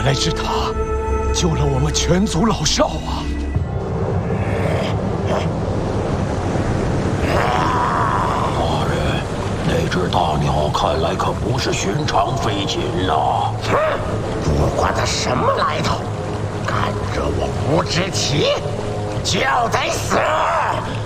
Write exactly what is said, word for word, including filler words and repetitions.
来是他救了我们全族老少啊！ 大人，那只大鸟看来可不是寻常飞禽了。 哼，不管它什么来头，敢惹我无知旗，就得死！